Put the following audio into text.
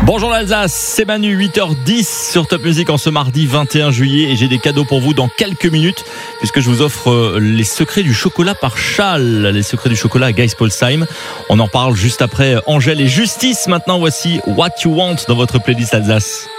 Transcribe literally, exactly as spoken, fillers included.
Bonjour l'Alsace, c'est Manu, huit heures dix sur Top Music en ce mardi vingt et un juillet et j'ai des cadeaux pour vous dans quelques minutes puisque je vous offre les secrets du chocolat par Châle, les secrets du chocolat à Geispolsheim. On en parle juste après Angèle et Justice. Maintenant voici What You Want dans votre playlist Alsace.